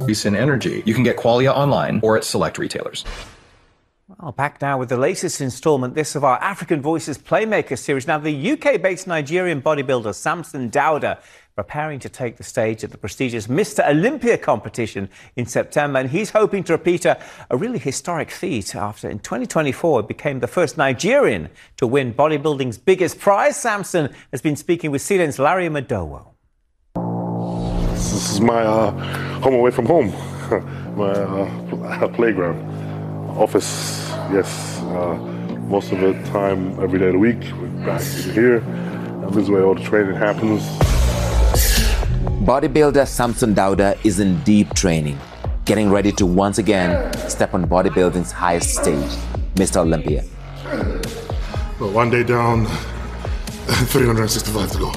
increase in energy. You can get Qualia online or at select retailers. Well, back now with the latest instalment, this of our African Voices Playmaker series. Now, the UK-based Nigerian bodybuilder Samson Dauda preparing to take the stage at the prestigious Mr. Olympia competition in September, and he's hoping to repeat a really historic feat after in 2024 became the first Nigerian to win bodybuilding's biggest prize. Samson has been speaking with CNN's Larry Madowo. This is my home away from home, my playground, office, yes, most of the time, every day of the week, we're back here, and this is where all the training happens. Bodybuilder Samson Dauda is in deep training, getting ready to once again step on bodybuilding's highest stage, Mr. Olympia. Well, one day down, 365 to go.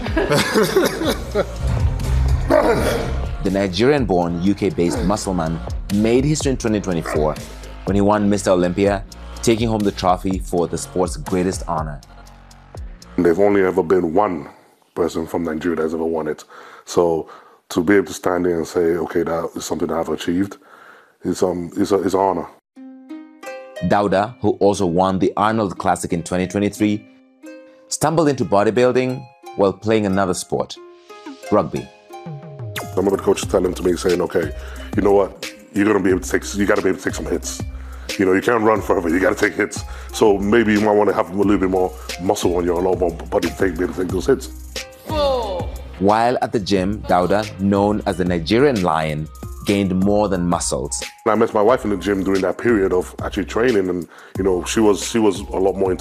The Nigerian-born, UK-based muscleman made history in 2024 when he won Mr. Olympia, taking home the trophy for the sport's greatest honor. There's only ever been one person from Nigeria that's ever won it. So to be able to stand there and say, okay, that is something that I've achieved, is an honor. Dauda, who also won the Arnold Classic in 2023, stumbled into bodybuilding while playing another sport, rugby. I remember the coach telling to me, saying, okay, you know what, you got to be able to take some hits. You know, you can't run forever, you got to take hits. So maybe you might want to have a little bit more muscle on your lower body to be able to take those hits. While at the gym, Dauda, known as the Nigerian Lion, gained more than muscles. I met my wife in the gym during that period of actually training, and you know, she was a lot more into